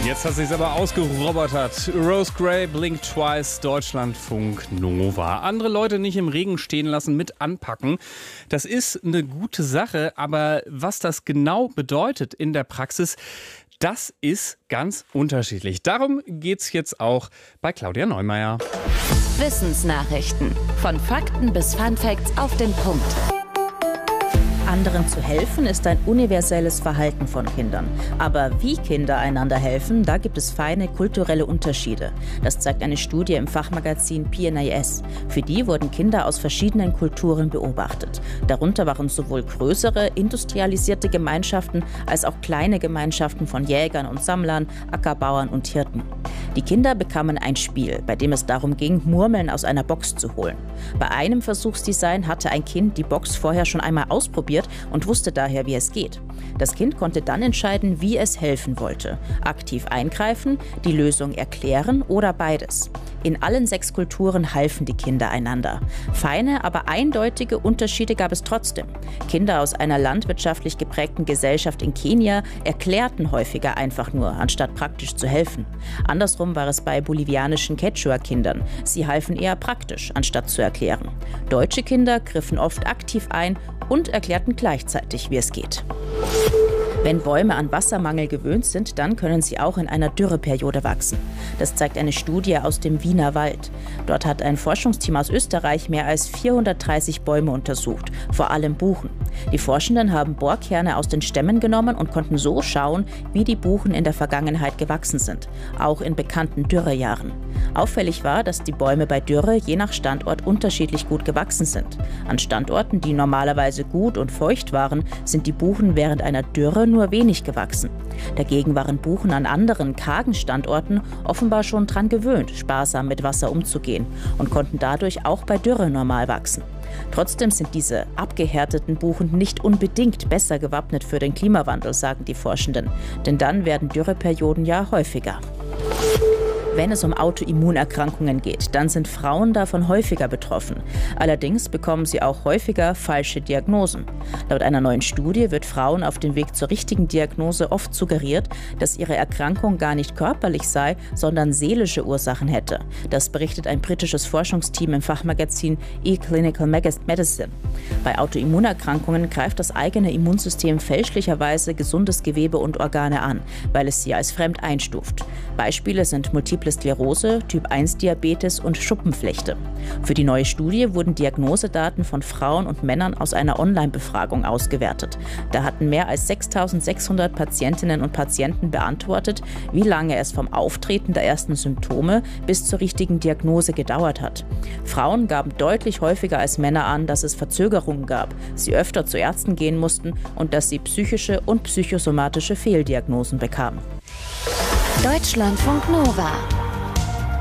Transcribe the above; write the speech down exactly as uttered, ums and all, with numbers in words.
Jetzt hat sich's aber ausgerobotert. Rose Gray, Blink Twice, Deutschlandfunk Nova. Andere Leute nicht im Regen stehen lassen, mit anpacken. Das ist eine gute Sache, aber was das genau bedeutet in der Praxis, das ist ganz unterschiedlich. Darum geht's jetzt auch bei Claudia Neumeier. Wissensnachrichten. Von Fakten bis Funfacts auf den Punkt. Anderen zu helfen ist ein universelles Verhalten von Kindern. Aber wie Kinder einander helfen, da gibt es feine kulturelle Unterschiede. Das zeigt eine Studie im Fachmagazin P N A S. Für die wurden Kinder aus verschiedenen Kulturen beobachtet. Darunter waren sowohl größere, industrialisierte Gemeinschaften als auch kleine Gemeinschaften von Jägern und Sammlern, Ackerbauern und Hirten. Die Kinder bekamen ein Spiel, bei dem es darum ging, Murmeln aus einer Box zu holen. Bei einem Versuchsdesign hatte ein Kind die Box vorher schon einmal ausprobiert und wusste daher, wie es geht. Das Kind konnte dann entscheiden, wie es helfen wollte. Aktiv eingreifen, die Lösung erklären oder beides. In allen sechs Kulturen halfen die Kinder einander. Feine, aber eindeutige Unterschiede gab es trotzdem. Kinder aus einer landwirtschaftlich geprägten Gesellschaft in Kenia erklärten häufiger einfach nur, anstatt praktisch zu helfen. Andersrum war es bei bolivianischen Quechua-Kindern. Sie halfen eher praktisch, anstatt zu erklären. Deutsche Kinder griffen oft aktiv ein und erklärten gleichzeitig, wie es geht. Wenn Bäume an Wassermangel gewöhnt sind, dann können sie auch in einer Dürreperiode wachsen. Das zeigt eine Studie aus dem Wiener Wald. Dort hat ein Forschungsteam aus Österreich mehr als vierhundertdreißig Bäume untersucht, vor allem Buchen. Die Forschenden haben Bohrkerne aus den Stämmen genommen und konnten so schauen, wie die Buchen in der Vergangenheit gewachsen sind, auch in bekannten Dürrejahren. Auffällig war, dass die Bäume bei Dürre je nach Standort unterschiedlich gut gewachsen sind. An Standorten, die normalerweise gut und feucht waren, sind die Buchen während einer Dürre nur wenig gewachsen. Dagegen waren Buchen an anderen kargen Standorten offenbar schon dran gewöhnt, sparsam mit Wasser umzugehen und konnten dadurch auch bei Dürre normal wachsen. Trotzdem sind diese abgehärteten Buchen nicht unbedingt besser gewappnet für den Klimawandel, sagen die Forschenden, denn dann werden Dürreperioden ja häufiger. Wenn es um Autoimmunerkrankungen geht, dann sind Frauen davon häufiger betroffen. Allerdings bekommen sie auch häufiger falsche Diagnosen. Laut einer neuen Studie wird Frauen auf dem Weg zur richtigen Diagnose oft suggeriert, dass ihre Erkrankung gar nicht körperlich sei, sondern seelische Ursachen hätte. Das berichtet ein britisches Forschungsteam im Fachmagazin eClinical Medicine. Bei Autoimmunerkrankungen greift das eigene Immunsystem fälschlicherweise gesundes Gewebe und Organe an, weil es sie als fremd einstuft. Beispiele sind Multiple Sklerose, Typ eins Diabetes und Schuppenflechte. Für die neue Studie wurden Diagnosedaten von Frauen und Männern aus einer Online-Befragung ausgewertet. Da hatten mehr als sechstausendsechshundert Patientinnen und Patienten beantwortet, wie lange es vom Auftreten der ersten Symptome bis zur richtigen Diagnose gedauert hat. Frauen gaben deutlich häufiger als Männer an, dass es Verzögerungen gab, sie öfter zu Ärzten gehen mussten und dass sie psychische und psychosomatische Fehldiagnosen bekamen. Deutschlandfunk Nova.